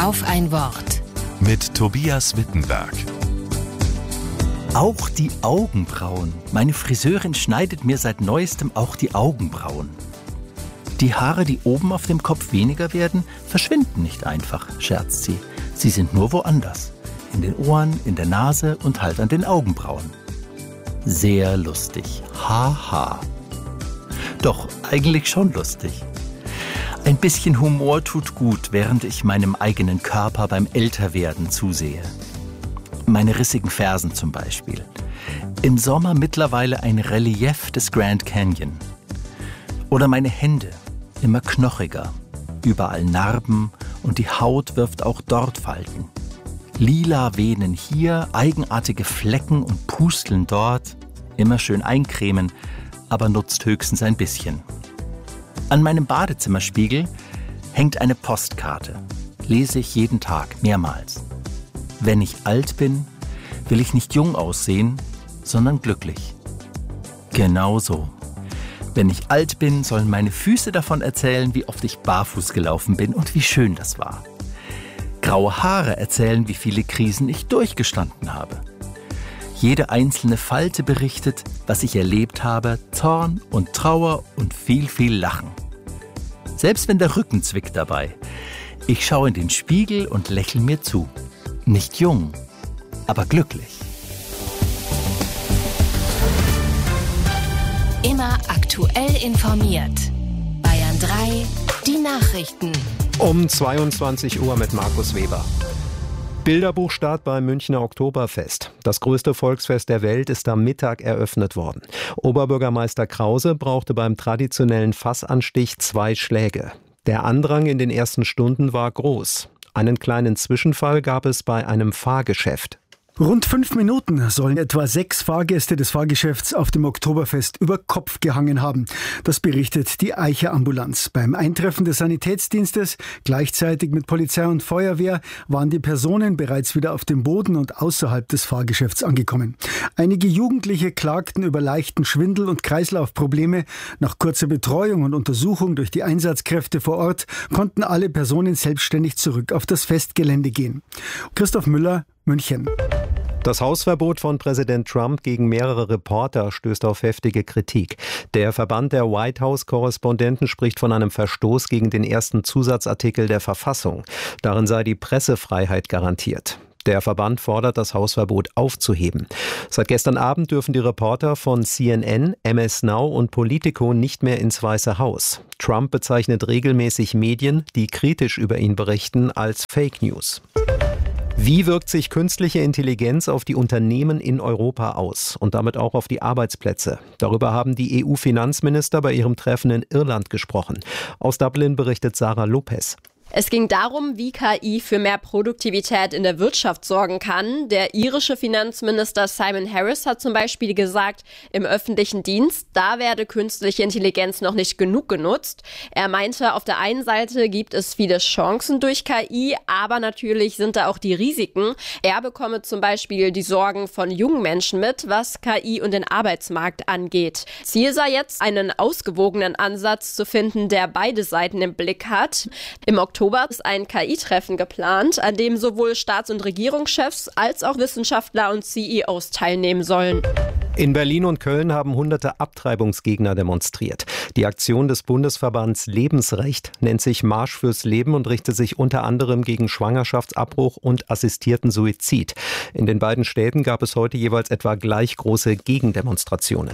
Auf ein Wort. Mit Tobias Wittenberg. Auch die Augenbrauen. Meine Friseurin schneidet mir seit neuestem auch die Augenbrauen. Die Haare, die oben auf dem Kopf weniger werden, verschwinden nicht einfach, scherzt sie. Sie sind nur woanders. In den Ohren, in der Nase und halt an den Augenbrauen. Sehr lustig. Haha. Doch, eigentlich schon lustig. Ein bisschen Humor tut gut, während ich meinem eigenen Körper beim Älterwerden zusehe. Meine rissigen Fersen zum Beispiel. Im Sommer mittlerweile ein Relief des Grand Canyon. Oder meine Hände, immer knochiger. Überall Narben und die Haut wirft auch dort Falten. Lila Venen hier, eigenartige Flecken und Pusteln dort. Immer schön eincremen, aber nutzt höchstens ein bisschen. An meinem Badezimmerspiegel hängt eine Postkarte. Lese ich jeden Tag, mehrmals. Wenn ich alt bin, will ich nicht jung aussehen, sondern glücklich. Genau so. Wenn ich alt bin, sollen meine Füße davon erzählen, wie oft ich barfuß gelaufen bin und wie schön das war. Graue Haare erzählen, wie viele Krisen ich durchgestanden habe. Jede einzelne Falte berichtet, was ich erlebt habe, Zorn und Trauer und viel, viel Lachen. Selbst wenn der Rücken zwickt dabei. Ich schaue in den Spiegel und lächle mir zu. Nicht jung, aber glücklich. Immer aktuell informiert. Bayern 3, die Nachrichten. Um 22 Uhr mit Markus Weber. Bilderbuchstart beim Münchner Oktoberfest. Das größte Volksfest der Welt ist am Mittag eröffnet worden. Oberbürgermeister Krause brauchte beim traditionellen Fassanstich 2 Schläge. Der Andrang in den ersten Stunden war groß. Einen kleinen Zwischenfall gab es bei einem Fahrgeschäft. Rund 5 Minuten sollen etwa 6 Fahrgäste des Fahrgeschäfts auf dem Oktoberfest über Kopf gehangen haben. Das berichtet die Eicher Ambulanz. Beim Eintreffen des Sanitätsdienstes, gleichzeitig mit Polizei und Feuerwehr, waren die Personen bereits wieder auf dem Boden und außerhalb des Fahrgeschäfts angekommen. Einige Jugendliche klagten über leichten Schwindel und Kreislaufprobleme. Nach kurzer Betreuung und Untersuchung durch die Einsatzkräfte vor Ort konnten alle Personen selbstständig zurück auf das Festgelände gehen. Christoph Müller, München. Das Hausverbot von Präsident Trump gegen mehrere Reporter stößt auf heftige Kritik. Der Verband der White House-Korrespondenten spricht von einem Verstoß gegen den ersten Zusatzartikel der Verfassung. Darin sei die Pressefreiheit garantiert. Der Verband fordert, das Hausverbot aufzuheben. Seit gestern Abend dürfen die Reporter von CNN, MS Now und Politico nicht mehr ins Weiße Haus. Trump bezeichnet regelmäßig Medien, die kritisch über ihn berichten, als Fake News. Wie wirkt sich künstliche Intelligenz auf die Unternehmen in Europa aus und damit auch auf die Arbeitsplätze? Darüber haben die EU-Finanzminister bei ihrem Treffen in Irland gesprochen. Aus Dublin berichtet Sarah Lopez. Es ging darum, wie KI für mehr Produktivität in der Wirtschaft sorgen kann. Der irische Finanzminister Simon Harris hat zum Beispiel gesagt, im öffentlichen Dienst, da werde künstliche Intelligenz noch nicht genug genutzt. Er meinte, auf der einen Seite gibt es viele Chancen durch KI, aber natürlich sind da auch die Risiken. Er bekomme zum Beispiel die Sorgen von jungen Menschen mit, was KI und den Arbeitsmarkt angeht. Ziel sei jetzt, einen ausgewogenen Ansatz zu finden, der beide Seiten im Blick hat. Im Oktober ist ein KI-Treffen geplant, an dem sowohl Staats- und Regierungschefs als auch Wissenschaftler und CEOs teilnehmen sollen. In Berlin und Köln haben hunderte Abtreibungsgegner demonstriert. Die Aktion des Bundesverbands Lebensrecht nennt sich Marsch fürs Leben und richtet sich unter anderem gegen Schwangerschaftsabbruch und assistierten Suizid. In den beiden Städten gab es heute jeweils etwa gleich große Gegendemonstrationen.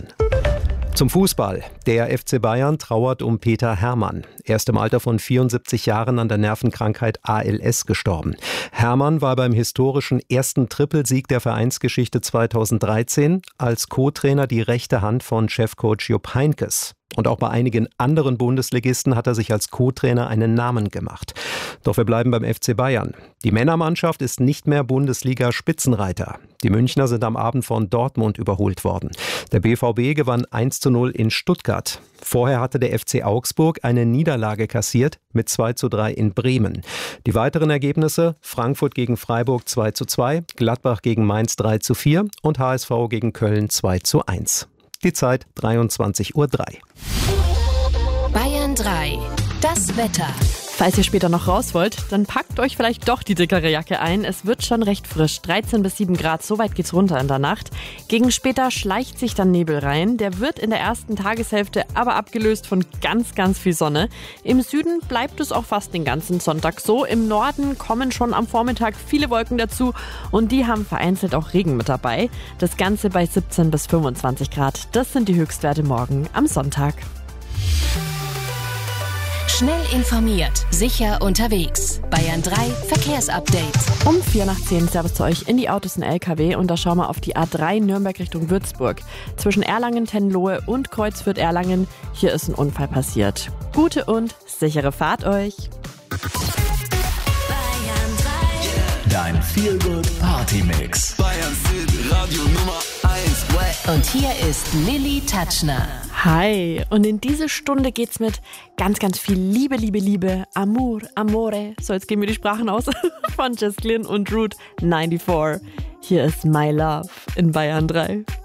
Zum Fußball. Der FC Bayern trauert um Peter Herrmann. Er ist im Alter von 74 Jahren an der Nervenkrankheit ALS gestorben. Herrmann war beim historischen ersten Trippelsieg der Vereinsgeschichte 2013 als Co-Trainer die rechte Hand von Chefcoach Jupp Heynckes. Und auch bei einigen anderen Bundesligisten hat er sich als Co-Trainer einen Namen gemacht. Doch wir bleiben beim FC Bayern. Die Männermannschaft ist nicht mehr Bundesliga-Spitzenreiter. Die Münchner sind am Abend von Dortmund überholt worden. Der BVB gewann 1:0 in Stuttgart. Vorher hatte der FC Augsburg eine Niederlage kassiert mit 2:3 in Bremen. Die weiteren Ergebnisse: Frankfurt gegen Freiburg 2:2, Gladbach gegen Mainz 3:4 und HSV gegen Köln 2:1. Die Zeit 23:03 Uhr. Bayern 3, das Wetter. Falls ihr später noch raus wollt, dann packt euch vielleicht doch die dickere Jacke ein. Es wird schon recht frisch, 13 bis 7 Grad, so weit geht's runter in der Nacht. Gegen später schleicht sich dann Nebel rein. Der wird in der ersten Tageshälfte aber abgelöst von ganz, ganz viel Sonne. Im Süden bleibt es auch fast den ganzen Sonntag so. Im Norden kommen schon am Vormittag viele Wolken dazu und die haben vereinzelt auch Regen mit dabei. Das Ganze bei 17 bis 25 Grad. Das sind die Höchstwerte morgen am Sonntag. Schnell informiert, sicher unterwegs. Bayern 3 Verkehrsupdate. Um 9:04 Servus zu euch in die Autos und LKW und da schauen wir auf die A3 Nürnberg Richtung Würzburg. Zwischen Erlangen, Tenlohe und Kreuzfürth-Erlangen. Hier ist ein Unfall passiert. Gute und sichere Fahrt euch. Dein Feel-Good-Party-Mix. Bayern City, Radio Nummer 1. Und hier ist Lilly Tatschner. Hi, und in diese Stunde geht's mit ganz, ganz viel Liebe, Amor, Amore, so jetzt gehen mir die Sprachen aus, von Jess Glynn und Route 94. Hier ist My Love in Bayern 3.